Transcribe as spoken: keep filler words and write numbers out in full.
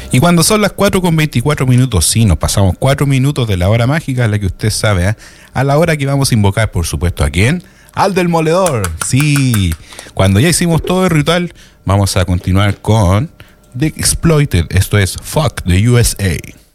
Y cuando son las cuatro con veinticuatro minutos, sí, nos pasamos cuatro minutos de la hora mágica, la que usted sabe, ¿eh? A la hora que vamos a invocar, por supuesto, ¿a quién? Al Demoledor, sí. Cuando ya hicimos todo el ritual, vamos a continuar con The Exploited, esto es Fuck the U S A.